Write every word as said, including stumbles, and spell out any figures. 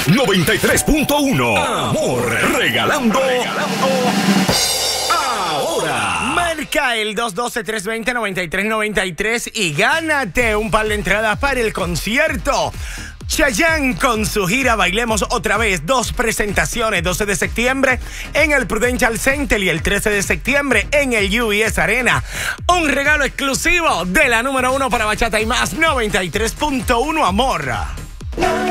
noventa y tres punto uno. Amor, regalando. regalando. Ahora. Marca el dos uno dos, tres dos cero, nueve tres nueve tres y gánate un par de entradas para el concierto Chayanne con su gira Bailemos Otra Vez. Dos presentaciones, doce de septiembre en el Prudential Center y el trece de septiembre en el U B S Arena. Un regalo exclusivo de la número uno para Bachata y Más, noventa y tres punto uno, Amor.